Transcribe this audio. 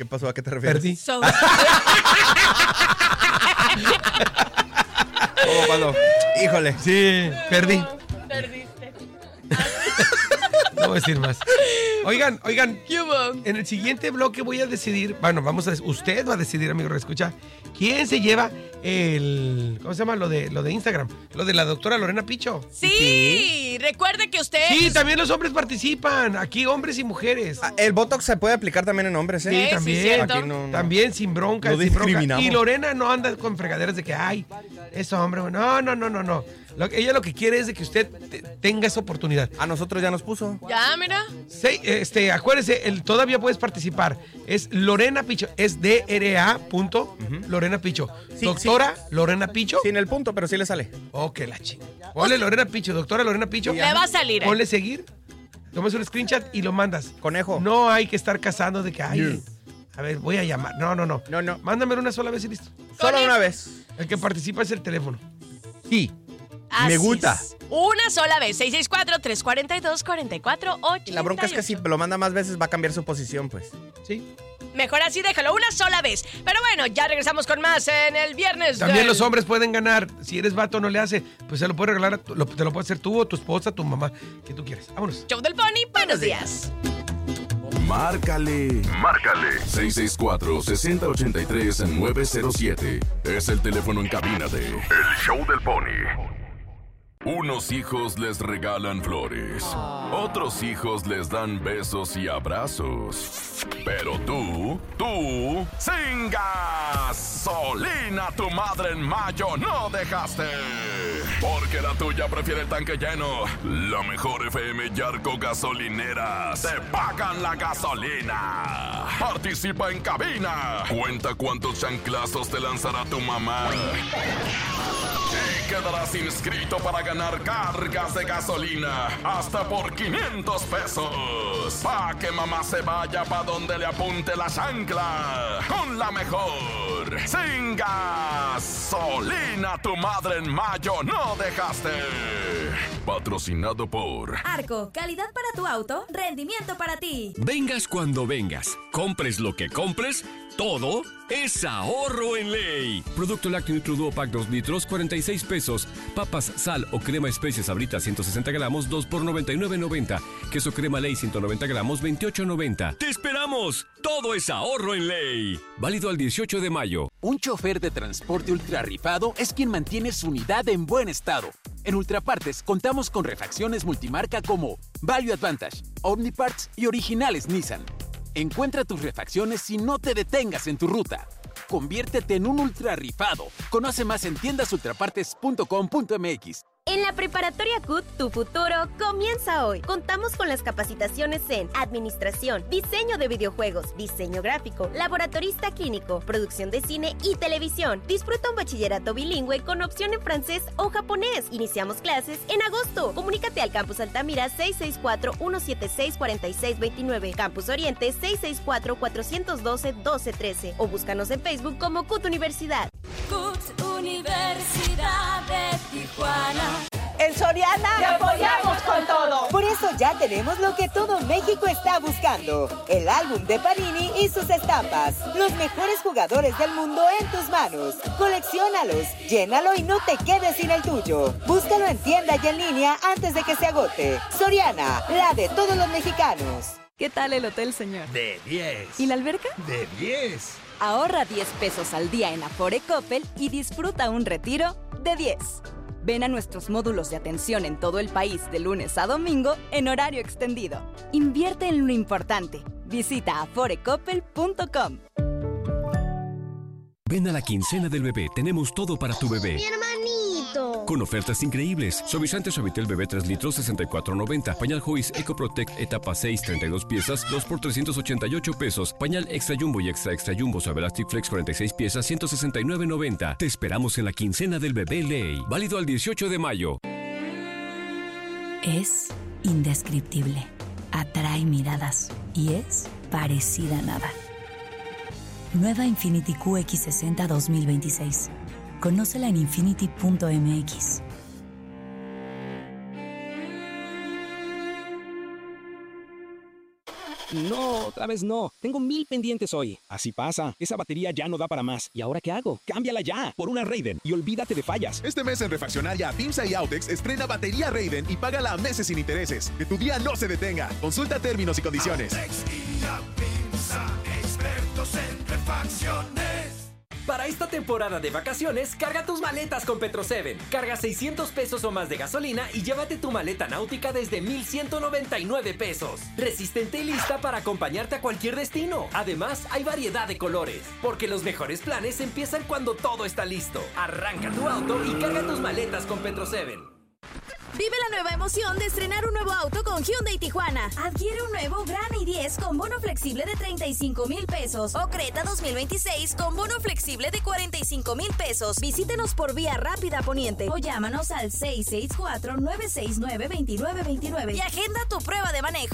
pasó? ¿A qué te refieres? Perdí. Como cuando... Híjole. Sí, perdí. Perdiste. No voy a decir más. Oigan, ¿Qué hubo? en el siguiente bloque voy a decidir, bueno, usted va a decidir, amigo, escucha, quién se lleva ¿cómo se llama? Lo de Instagram, lo de la doctora Lorena Picho. Sí, recuerde que usted... Sí, también los hombres participan, aquí hombres y mujeres. El Botox se puede aplicar también en hombres, ¿eh? Sí, Sí, también. cierto. Aquí no. También sin bronca, No sin bronca. discriminamos. Y Lorena no anda con fregaderas de que, ay, es hombre, no. Ella lo que quiere es de que usted tenga esa oportunidad. A nosotros ya nos puso. Ya, mira. Sí, acuérdese, todavía puedes participar. Es Lorena Picho, es DRA. Lorena Picho. Sí, Doctora Lorena Picho. Sin el punto, pero sí le sale. Ok, la chingada. Ponle Lorena Picho, doctora Lorena Picho. Le va a salir. Ponle seguir, tomas un screenshot y lo mandas. Conejo. No hay que estar casando de que, ay, a ver, voy a llamar. No. No. Mándamelo una sola vez y listo. Solo una vez. El que participa es el teléfono. Sí. Así Me gusta. es. Una sola vez. 664-342-4488. La bronca es que si lo manda más veces va a cambiar su posición, pues. Sí. Mejor así, déjalo una sola vez. Pero bueno, ya regresamos con más en el viernes. También los hombres pueden ganar. Si eres vato, no le hace. Pues se lo puede regalar. Te lo puede hacer tú o tu esposa, tu mamá. Que tú quieres. Vámonos. Show del Pony. Buenos días. Márcale. 664-6083-907. Es el teléfono en cabina de El Show del Pony. Unos hijos les regalan flores, otros hijos les dan besos y abrazos. Pero tú, sin gasolina, tu madre en mayo no dejaste. Porque la tuya prefiere el tanque lleno. La mejor FM Yarco Gasolineras te pagan la gasolina. Participa en cabina. Cuenta cuántos chanclazos te lanzará tu mamá. Y quedarás inscrito para ganar cargas de gasolina hasta por 500 pesos. Pa' que mamá se vaya pa' donde le apunte la chancla. Con la mejor. Sin gasolina, tu madre en mayo no dejaste. Patrocinado por Arco, calidad para tu auto, rendimiento para ti. Vengas cuando vengas, compres lo que compres, todo es ahorro en ley. Producto lácteo Nutriduo Pack 2 litros, 46 pesos. Papas, sal o crema especies Sabritas 160 gramos, 2 por 99.90. Queso crema ley 190 gramos, 28.90. ¡Te esperamos! Todo es ahorro en ley. Válido al 18 de mayo. Un chofer de transporte ultra rifado es quien mantiene su unidad en buen estado. En Ultrapartes contamos con refacciones multimarca como Value Advantage, Omniparts y originales Nissan. Encuentra tus refacciones y no te detengas en tu ruta. Conviértete en un ultra rifado. Conoce más en tiendasultrapartes.com.mx. En la Preparatoria CUT, tu futuro comienza hoy. Contamos con las capacitaciones en Administración, Diseño de Videojuegos, Diseño Gráfico, Laboratorista Clínico, Producción de Cine y Televisión. Disfruta un bachillerato bilingüe con opción en francés o japonés. Iniciamos clases en agosto. Comunícate al Campus Altamira 664-176-4629, Campus Oriente 664-412-1213 o búscanos en Facebook como CUT Universidad. CUT Universidad de Tijuana. En Soriana ¡te apoyamos con todo! Por eso ya tenemos lo que todo México está buscando: el álbum de Panini y sus estampas. Los mejores jugadores del mundo en tus manos. Colecciónalos, llénalo y no te quedes sin el tuyo. Búscalo en tienda y en línea antes de que se agote. Soriana, la de todos los mexicanos. ¿Qué tal el hotel, señor? De 10. ¿Y la alberca? De 10. Ahorra 10 pesos al día en Afore Coppel y disfruta un retiro de 10. Ven a nuestros módulos de atención en todo el país de lunes a domingo en horario extendido. Invierte en lo importante. Visita aforecoppel.com. Ven a la quincena del bebé, tenemos todo para tu bebé. ¡Mi hermanito! Con ofertas increíbles. Suavizante Suavitel Bebé 3 litros, 64.90. Pañal Joyce Eco Protect etapa 6, 32 piezas, 2 por 388 pesos. Pañal Extra Jumbo y Extra Jumbo Suave Elastic Flex 46 piezas, 169.90. Te esperamos en la quincena del bebé Ley. Válido al 18 de mayo. Es indescriptible. Atrae miradas y es parecida a nada. Nueva Infiniti QX60 2026. Conócela en infiniti.mx. No, otra vez no. Tengo 1000 pendientes hoy. Así pasa. Esa batería ya no da para más. ¿Y ahora qué hago? Cámbiala ya por una Raiden y olvídate de fallas. Este mes en Refaccionaria, PIMSA y Autex estrena batería Raiden y págala a meses sin intereses. Que tu día no se detenga. Consulta términos y condiciones. Autex y la PIMSA, expertos en refacciones. Para esta temporada de vacaciones, carga tus maletas con Petro7. Carga 600 pesos o más de gasolina y llévate tu maleta náutica desde 1,199 pesos. Resistente y lista para acompañarte a cualquier destino. Además, hay variedad de colores. Porque los mejores planes empiezan cuando todo está listo. Arranca tu auto y carga tus maletas con Petro7. Vive la nueva emoción de estrenar un nuevo auto con Hyundai Tijuana. Adquiere un nuevo Gran i10 con bono flexible de 35,000 pesos o Creta 2026 con bono flexible de 45,000 pesos. Visítenos por Vía Rápida Poniente o llámanos al 664-969-2929 y agenda tu prueba de manejo.